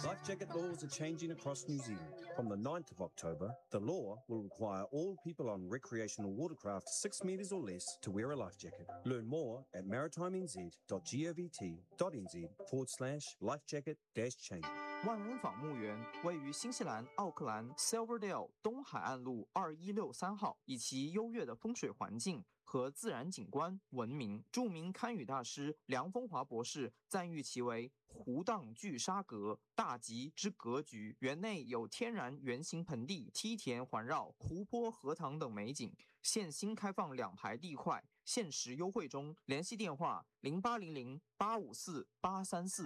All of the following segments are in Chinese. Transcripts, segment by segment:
Life jacket laws are changing across New Zealand. From the 9th of October, the law will require all people on recreational watercraft 6 metres or less to wear a life jacket. Learn more at maritimenz.govt.nz/lifejacket-change. 万恩坊墓园位于新西兰奥克兰 Silverdale 东海岸路2163号，以其优越的风水环境和自然景观闻名。著名堪舆大师梁风华博士赞誉其为湖荡巨沙阁，大吉之格局。园内有天然圆形盆地、梯田环绕、湖泊、荷塘等美景。现新开放2排地块，限时优惠中。联系电话0800854834。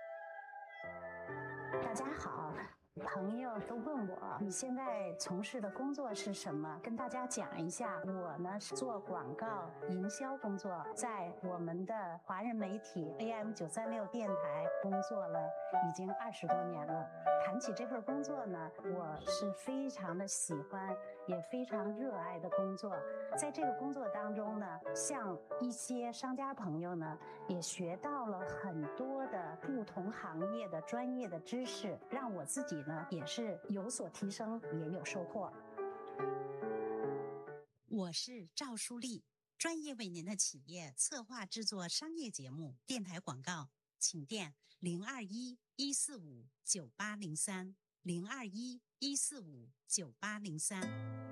大家好，朋友都问我你现在从事的工作是什么，跟大家讲一下。我呢是做广告营销工作，在我们的华人媒体 AM936 电台工作了已经20多年了。谈起这份工作呢，我是非常的喜欢，也非常热爱的工作。在这个工作当中呢，像一些商家朋友呢，也学到了很多的不同行业的专业的知识，让我自己呢也是有所提升，也有收获。 我是赵淑丽，专业为您的企业策划制作商业节目、电台广告，请电021-145-9803 021-145-9803。